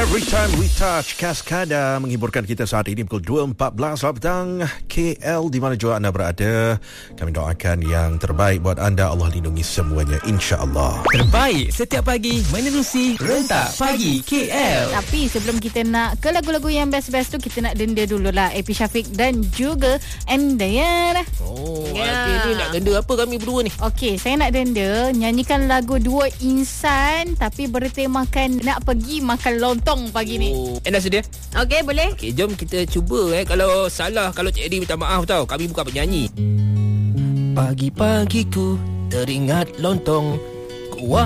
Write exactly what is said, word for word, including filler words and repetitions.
Every time we touch Cascada menghiburkan kita saat ini pukul dua empat belas petang K L, di mana jua anda berada. Kami doakan yang terbaik buat anda. Allah lindungi semuanya, insya-Allah. Terbaik setiap pagi menerusi Rentak Pagi K L. Tapi sebelum kita nak ke lagu-lagu yang best-best tu, kita nak denda dululah A P Syafiq dan juga Andayana. Oh, Ya. yeah. Ni nak denda apa kami berdua ni? Okey, saya nak denda nyanyikan lagu Dua Insan tapi bertemakan nak pergi makan lontong pagi ni. Oh, anda sedia? Okey, boleh? Okey, jom kita cuba eh. Kalau salah, kalau Cik Eddie minta maaf tau. Kami bukan penyanyi. Pagi-pagi ku teringat lontong